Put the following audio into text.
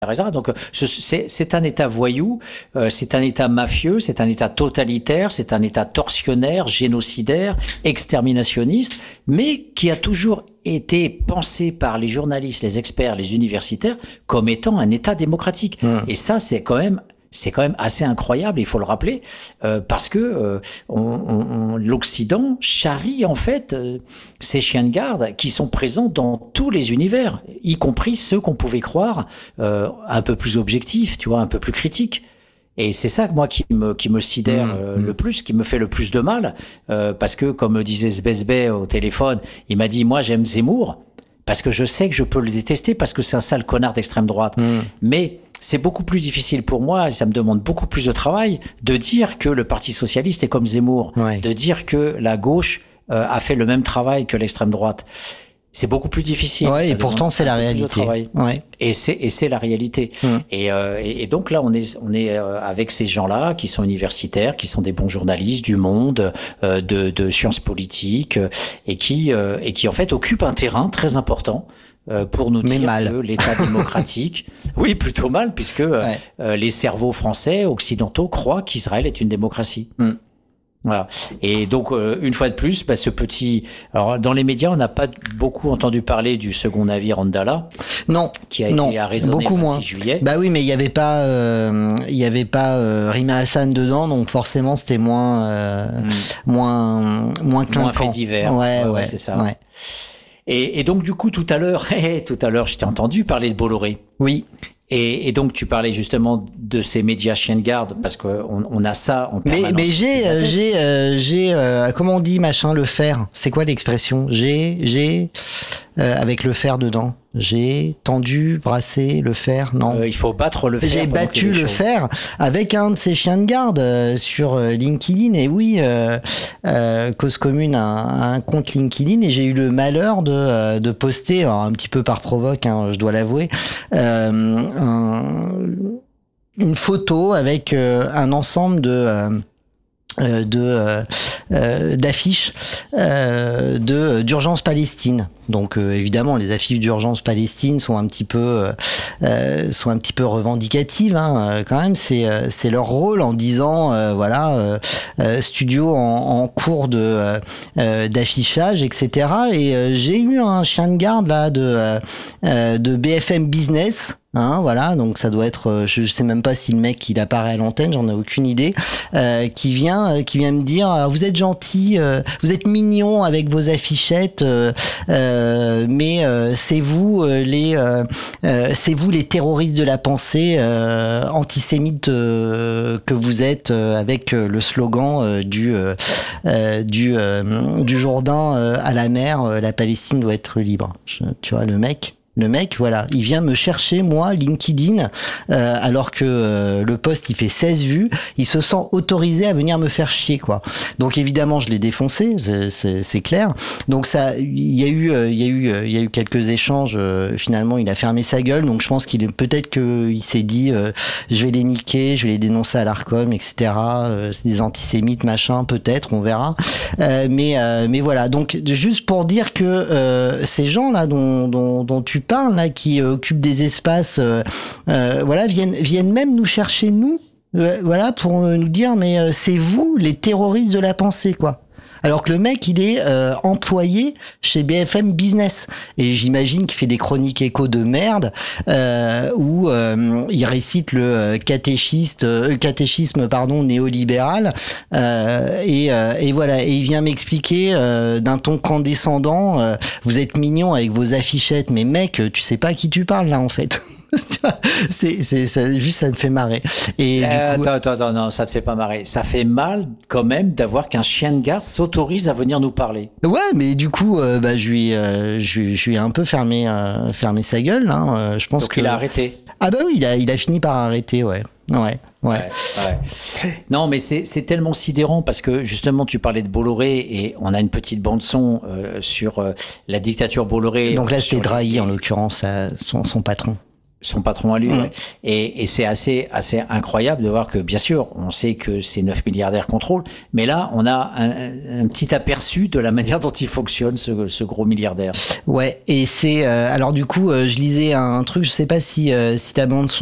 Donc c'est un État voyou, c'est un État mafieux, c'est un État totalitaire, c'est un État tortionnaire, génocidaire, exterminationniste, mais qui a toujours été pensé par les journalistes, les experts, les universitaires comme étant un État démocratique. Et ça, c'est quand même assez incroyable, il faut le rappeler, parce que l'Occident charrie en fait ces chiens de garde qui sont présents dans tous les univers, y compris ceux qu'on pouvait croire un peu plus objectifs, tu vois, un peu plus critiques. Et c'est ça moi qui me sidère le plus, qui me fait le plus de mal, parce que comme me disait Sbesbet au téléphone, il m'a dit moi j'aime Zemmour parce que je sais que je peux le détester parce que c'est un sale connard d'extrême droite, mais c'est beaucoup plus difficile pour moi, et ça me demande beaucoup plus de travail, de dire que le Parti socialiste est comme Zemmour, de dire que la gauche a fait le même travail que l'extrême droite. C'est beaucoup plus difficile. Ouais, et pourtant c'est la réalité. Ouais. Et c'est la réalité. Et donc là, on est avec ces gens-là qui sont universitaires, qui sont des bons journalistes du monde, de sciences politiques, et qui en fait occupent un terrain très important. Pour nous dire que l'État démocratique, oui, plutôt mal, puisque les cerveaux français occidentaux croient qu'Israël est une démocratie. Voilà. Et donc, une fois de plus, ce petit. Alors, dans les médias, on n'a pas beaucoup entendu parler du second navire Andala. Non. Qui a été arraisonné beaucoup le 26 moins. juillet. Bah oui, mais il y avait pas Rima Hassan dedans, donc forcément c'était moins clinquant. Moins fait divers. Ouais, c'est ça. Ouais. Et donc, du coup, tout à l'heure, je t'ai entendu parler de Bolloré. Oui. Et donc, tu parlais justement de ces médias chiens de garde, parce qu'on a ça en permanence. Mais j'ai comment on dit le fer? C'est quoi l'expression? Avec le fer dedans. J'ai tendu, brassé le fer, non. Il faut battre le fer. J'ai battu le fer avec un de ces chiens de garde sur LinkedIn. Et oui, Cause Commune a un compte LinkedIn et j'ai eu le malheur de poster, alors un petit peu par provoque, je dois l'avouer, une photo avec un ensemble d'affiches d'Urgence Palestine. Donc évidemment les affiches d'Urgence Palestine sont un petit peu revendicatives quand même, c'est leur rôle en disant studio en cours d'affichage, etc. Et j'ai eu un chien de garde là de BFM Business. Voilà, donc ça doit être, je sais même pas si le mec il apparaît à l'antenne, j'en ai aucune idée, qui vient me dire vous êtes gentil, vous êtes mignon avec vos affichettes, mais c'est vous les terroristes de la pensée antisémite que vous êtes, avec le slogan du Jourdain à la mer, la Palestine doit être libre. Tu vois le mec, voilà, il vient me chercher, moi, LinkedIn, alors que le post il fait 16 vues, il se sent autorisé à venir me faire chier, quoi. Donc évidemment, je l'ai défoncé, c'est clair. Donc ça, il y a eu quelques échanges. Finalement, il a fermé sa gueule. Donc je pense peut-être qu'il s'est dit, je vais les niquer, je vais les dénoncer à l'Arcom, etc. C'est des antisémites, machin, peut-être, on verra. Mais voilà. Donc juste pour dire que ces gens là dont tu parles là, qui occupent des espaces, viennent même nous chercher, nous, pour nous dire mais c'est vous les terroristes de la pensée, quoi. Alors que le mec, il est employé chez BFM Business. Et j'imagine qu'il fait des chroniques écho de merde, où il récite le catéchisme néolibéral. Et voilà. Et il vient m'expliquer d'un ton condescendant, vous êtes mignon avec vos affichettes, mais mec, tu sais pas à qui tu parles là, en fait. Ça me fait marrer. Et du coup... Attends, non, ça te fait pas marrer. Ça fait mal quand même d'avoir qu'un chien de garde s'autorise à venir nous parler. Ouais, mais du coup, je lui ai un peu fermé sa gueule. Je pense donc il a arrêté. Ah bah oui, il a fini par arrêter, ouais. Non, mais c'est tellement sidérant parce que justement tu parlais de Bolloré et on a une petite bande son sur la dictature Bolloré. Donc là c'était Drahi en l'occurrence, son patron. Son patron à lui, ouais. Et c'est assez incroyable de voir que, bien sûr, on sait que ces 9 milliardaires contrôlent, mais là, on a un petit aperçu de la manière dont il fonctionne, ce gros milliardaire. Ouais, et c'est alors du coup, je lisais un truc, je sais pas si ta bande